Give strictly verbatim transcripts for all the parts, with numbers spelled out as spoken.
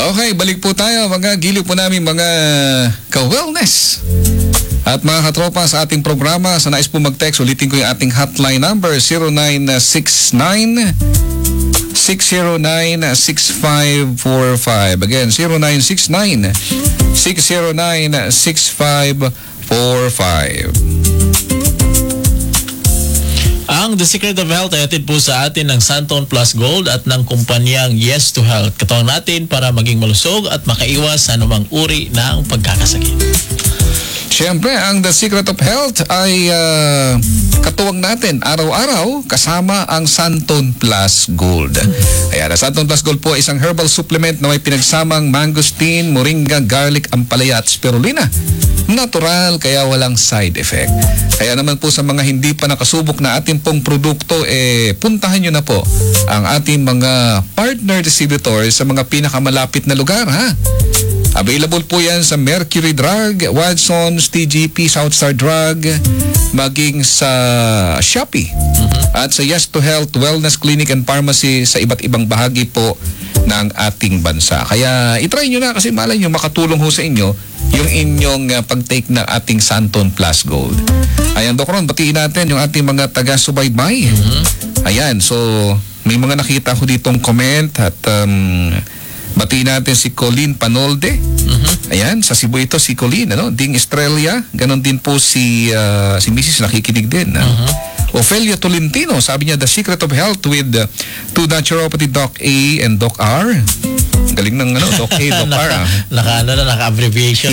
Okay, balik po tayo mga giliw po namin mga ka-wellness. At mga katropa sa ating programa, sa nais po mag-text, ulitin ko yung ating hotline number zero nine six nine six zero nine six five four five. Again, zero nine six nine six zero nine six five four five. Ang The Secret of Health ay atid po sa atin ng Santon Plus Gold at ng kumpanyang Yes to Health. Katuwang natin para maging malusog at makaiwas sa anumang uri ng pagkakasakit. Siyempre, ang The Secret of Health ay uh, katuwang natin araw-araw kasama ang Santon Plus Gold. Ayan, ang Santon Plus Gold po ay isang herbal supplement na may pinagsamang mangosteen, moringa, garlic, ampalaya at spirulina. Natural, kaya walang side effect. Kaya naman po sa mga hindi pa nakasubok na ating pong produkto, eh, puntahan nyo na po ang ating mga partner distributors sa mga pinakamalapit na lugar, ha? Available po yan sa Mercury Drug, Watsons, T G P, Southstar Drug, maging sa Shopee. Mm-hmm. At sa Yes to Health, Wellness Clinic and Pharmacy sa iba't ibang bahagi po ng ating bansa. Kaya itry nyo na kasi malay nyo makatulong ho sa inyo yung inyong uh, pag-take ng ating Santon Plus Gold. Ayan, Doc Ron, batiin natin yung ating mga taga-subaybay. Mm-hmm. Ayan, so may mga nakita ko ditong comment at um, batiin natin si Colleen Panolde. Uh-huh. Ayan, sa Cebu ito si Colleen, ano? Ding Estrella, ganon din po si uh, si Missus nakikinig din. Uh-huh. Ofelia Tolentino, sabi niya, The Secret of Health with uh, two naturopathy, Doc A and Doc R. Galing ng ano, Doc A, Doc R. naka, naka, ano na, naka-abbreviation.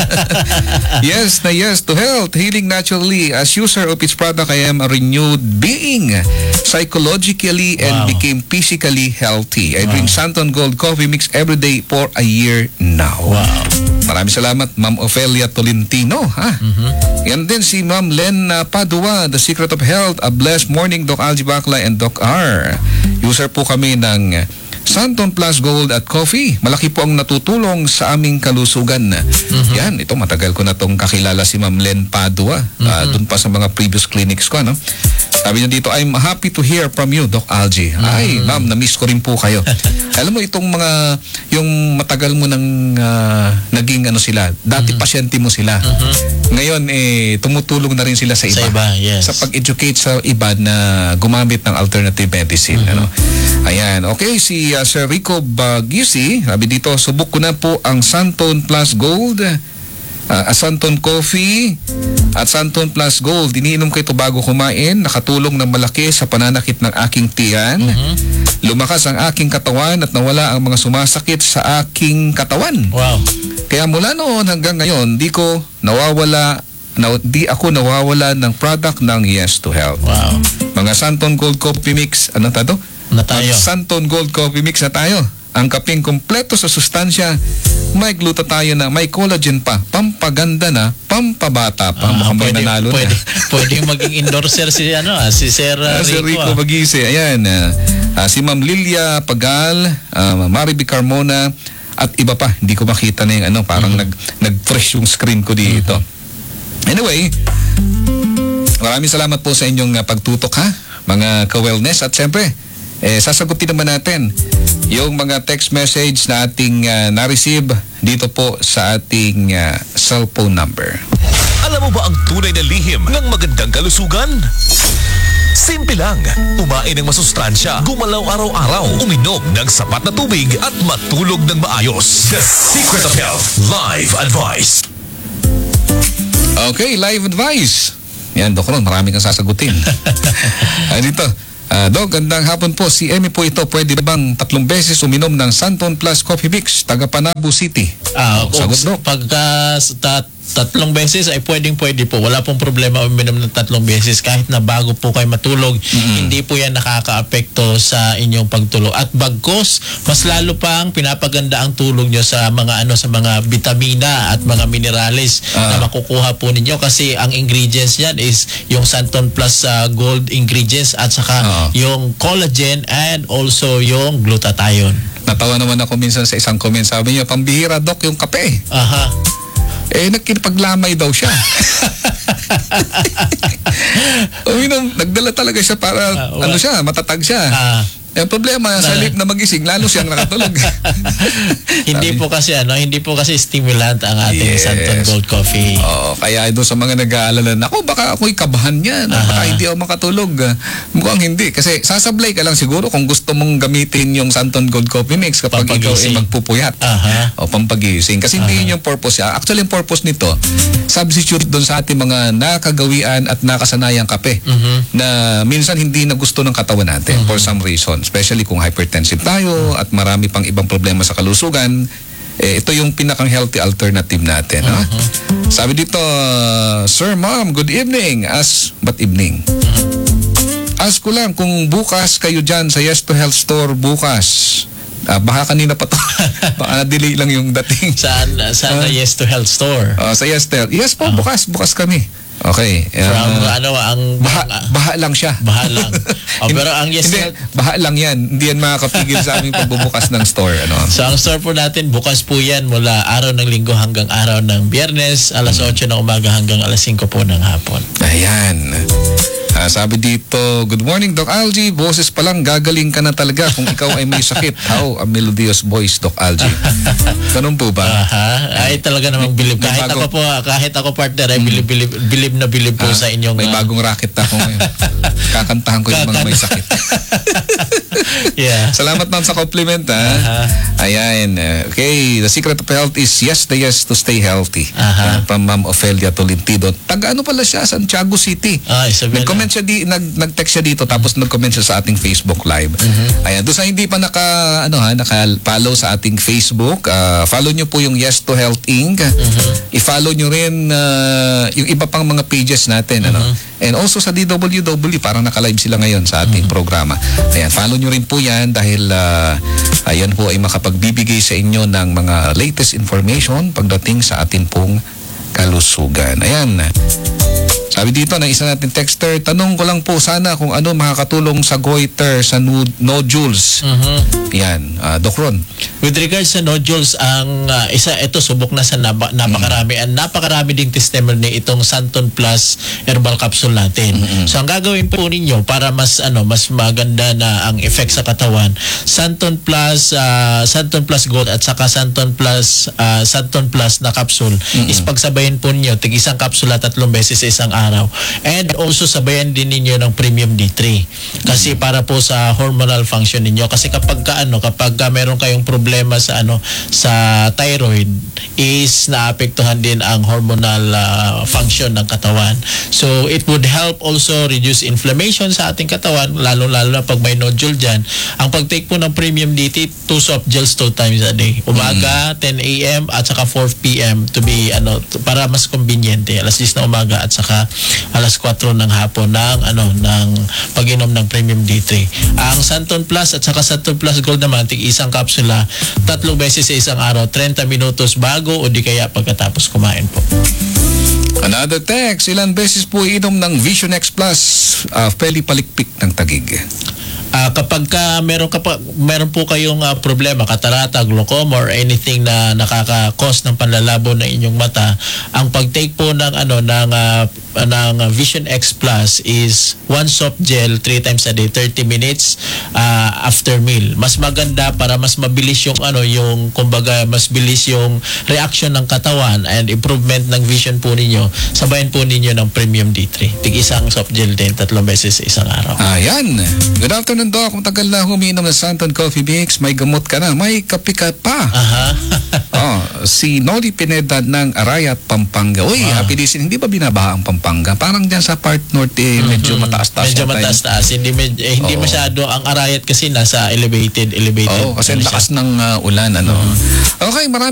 Yes, na yes to health, healing naturally. As user of its product, I am a renewed being, psychologically and wow. became physically healthy. I wow. drink Santon Gold Coffee Mix every day for a year now. Wow. Maraming salamat, Ma'am Ofelia Tolentino. Ha? Mm-hmm. Yan din si Ma'am Len uh, Padua, The Secret of Health, a blessed morning, Doc Algie Bacla and Doc R. User po kami ng Santon Plus Gold at Coffee. Malaki po ang natutulong sa aming kalusugan. Mm-hmm. Yan, ito matagal ko na itong kakilala si Ma'am Len Padua. Mm-hmm. Uh, doon pa sa mga previous clinics ko, ano? Sabi niya dito, I'm happy to hear from you, Doc Algie. Mm-hmm. Ay, ma'am, na-miss ko rin po kayo. Alam mo, itong mga, yung matagal mo nang uh, naging ano sila, dati mm-hmm. pasyente mo sila. Mm-hmm. Ngayon, eh, tumutulong na rin sila sa iba. Sa iba, yes. Sa pag-educate sa iba na gumamit ng alternative medicine. Mm-hmm. Ano? Ayan, okay, si uh, Sir Rico Bagisi, sabi dito, subok ko na po ang Santon Plus Gold, uh, Santon Coffee, at Santon Plus Gold. Iniinom ko ito bago kumain. Nakatulong ng malaki sa pananakit ng aking tiyan. Mm-hmm. Lumakas ang aking katawan at nawala ang mga sumasakit sa aking katawan. Wow. Kaya mula noon hanggang ngayon, di ko nawawala, na, di ako nawawala ng product ng Yes to Health. Wow. Mga Santon Gold Coffee Mix, ano tayo? Na tayo. Santon Gold Coffee Mix na tayo. Ang kaping kumpleto sa sustansya, may glutathione na, may collagen pa, pampaganda na, pampabata pa. Ah, mukhang may pwede, nanalo pwede, na. Pwede maging endorser si, ano, si Sir uh, uh, Rico. Si Rico ah. Bagise. Ayan. Uh, uh, si Ma'am Lilia Pagal, uh, Mariby Carmona, at iba pa. Hindi ko makita na yung ano, parang mm-hmm. nag, nag-fresh yung screen ko dito. Mm-hmm. Anyway, maraming salamat po sa inyong uh, pagtutok, ha, mga ka-wellness. At siyempre, eh, sasagutin naman natin yung mga text message na ating uh, na-receive dito po sa ating uh, cellphone number. Alam mo ba ang tunay na lihim ng magandang kalusugan? Simple lang. Kumain ng masustansya, gumalaw araw-araw, uminom ng sapat na tubig at matulog ng maayos. The Secret of Health Live Advice. Okay, live advice. Yan, Doc Ron, marami kang sasagutin. Ay, dito. Uh, Dok, gandang hapon po. Si Emmy po ito. Pwede bang tatlong beses uminom ng Santon Plus Coffee Mix, taga Panabo City? Ah, oh, sagot, Dok. Pagka tat, tatlong beses ay pwedeng pwede po. Wala pong problema uminom ng tatlong beses. Kahit na bago po kayo matulog, mm-hmm. hindi po yan nakaka-apekto sa inyong pagtulog. At bagkos, mas lalo pang pinapaganda ang tulog nyo sa mga ano sa mga vitamina at mga minerales uh, na makukuha po ninyo. Kasi ang ingredients niyan is yung Santon Plus uh, Gold ingredients at saka uh, yung collagen and also yung glutathione. Natawa naman ako minsan sa isang comment. Sabi niya, pambihira, Dok, yung kape. Aha. Eh, nagkipaglamay daw siya. Uminom, nagdala talaga siya para, uh, well, ano siya, matatag siya. Uh, Eh, problema, sa halip na magising, lalo siyang nakatulog. Hindi po kasi ano, hindi po kasi stimulant ang ating Yes. Santon Gold Coffee. Oo, kaya doon sa mga nag-aalala, ako baka ako'y kabahan yan, Aha. baka hindi ako makatulog. Mukhang hindi, kasi sasablay ka lang siguro kung gusto mong gamitin yung Santon Gold Coffee Mix kapag ikaw ay Pampagising. magpupuyat. Aha. O pampagising. Kasi hindi yun yung purpose niya. Actually, yung purpose nito, substitute doon sa ating mga nakagawian at nakasanayang kape Mhm. na minsan hindi na gusto ng katawan natin for some reason. Especially kung hypertensive tayo at marami pang ibang problema sa kalusugan. Eh, ito yung pinakang healthy alternative natin. Ha? Sabi dito, Sir Ma'am, good evening. As, but evening? Ask ko lang kung bukas kayo dyan sa Yes to Health Store bukas. Ah, baka kanina pa to. Baka na-delay lang yung dating. Saan, saan na Yes to Health Store? Ah, sa Yes to Health. Yes po, bukas. Bukas kami. Okay. From Ah, ano, ang... baha, ah, baha lang siya. baha lang. Oh, pero ang Yes to Hindi, Health... baha lang yan. Hindi yan makakapigil sa aming pagbubukas ng store. Ano? So ang store po natin, bukas po yan mula araw ng linggo hanggang araw ng biyernes, alas otso ng umaga hanggang alas singko po ng hapon. Ayan. Ah, sabi dito, good morning, Doc Algie. Boses pa lang, gagaling ka na talaga kung ikaw ay may sakit. How a melodious voice, Doc Algie. Ganun po ba? Aha, ay talaga namang bilib. May Kahit bago- ako po, kahit ako partner, ay bilib, bilib, bilib na bilib po Ah, sa inyong... may ah, bagong racket ako ngayon. Kakantahan ko yung mga may sakit. yeah. Salamat ma'am sa compliment, ha? Aha. Ayan. Okay, the secret of health is yes, the yes to stay healthy. Aha. Ah, from Ma'am Ofelia Tolentino. Taga ano pala siya? Santiago City. Ah, Isabela. Nag-comment siya di, nag, nag-text siya dito tapos nag-comment siya sa ating Facebook Live. Ayan, doon sa hindi pa naka ano ha, naka-follow sa ating Facebook, ah, follow niyo po yung Yes to Health Incorporated. I-follow niyo rin ah, yung iba pang mga pages natin, ano. And also sa D W W, parang naka-live sila ngayon sa ating programa. Ayan, follow niyo rin po 'yan dahil ah, ayan po ay makapagbibigay sa inyo ng mga latest information pagdating sa atin pong kalusugan. Ayan. Sabi dito ng isa natin texter, tanong ko lang po sana kung ano makakatulong sa goiter, sa nu- nodules. Mhm. Yan, ah, Doc Ron. With regards sa nodules, ang ah, isa, ito subok na sa naba, napakarami. Ang napakarami ding testimony itong Santon Plus herbal capsule natin. So ang gagawin po ninyo para mas ano mas maganda na ang effect sa katawan, Santon Plus ah, Santon Plus Gold at saka Santon Plus ah, Santon Plus na capsule is pagsabayin po ninyo tig isang kapsula tatlong beses sa isang araw. And also sabayan din ninyo ng Premium D three. Kasi para po sa hormonal function ninyo, kasi kapag ka, ano kapag ka meron kayong problema sa ano sa thyroid is naapektuhan din ang hormonal ah, function ng katawan. So it would help also reduce inflammation sa ating katawan, lalo-lalo na pag may nodule diyan. Ang pag-take po ng Premium D T, two soft gels two times a day. Umaga ten A M at saka four P M to be ano to- para mas convenient. Alas diyes na umaga at saka alas kwatro ng hapon ng ano ng pag-inom ng Premium D three. Ang Santon Plus at saka Santon Plus Gold naman, tig isang kapsula tatlong beses sa isang araw, thirty minutos bago o di kaya pagkatapos kumain po. Another text, ilan beses po inom ng Vision X Plus, uh, peli palikpik ng tagig. Ah, kapag ka meron kapag meron po kayong ah, problema, katarata, glaucoma or anything na nakaka-cause ng panlalabo ng inyong mata, ang pag-take po ng ano ng ah, ng ah, Vision X Plus is one soft gel three times a day, thirty minutes ah, after meal. Mas maganda para mas mabilis yung ano yung kumbaga mas bilis yung reaction ng katawan and improvement ng vision po ninyo. Sabayan po ninyo ng Premium D three. Tig isang soft gel din tatlong beses sa isang araw. Ayan. Good afternoon, Doc. Kung tagal na huminom ng Santon Coffee Mix, may gamot ka na, may kape ka pa. Aha. Oh, si Noli Pineda ng Arayat, Pampanga. Uy, Ah. happy listening. Hindi ba binabaha ang Pampanga? Parang dyan sa part north, eh, medyo mataas-taas. Medyo yata yun. mataas-taas. Hindi, med- eh, hindi Oo. masyado. Ang Arayat kasi nasa elevated, elevated. Oo, kasi ano siya. lakas ng uh, ulan. Ano. Okay, marami.